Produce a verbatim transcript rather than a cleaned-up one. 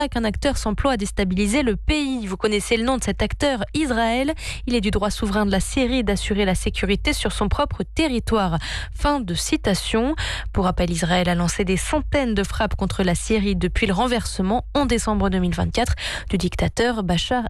qu'un acteur s'emploie à déstabiliser le pays. Vous connaissez le nom de cet acteur, Israël. Il est du droit souverain de la Syrie d'assurer la sécurité sur son propre territoire. Fin de citation. Pour rappel, Israël a lancé des centaines de frappes contre la Syrie depuis le renversement en décembre deux mille vingt-quatre du dictateur Bachar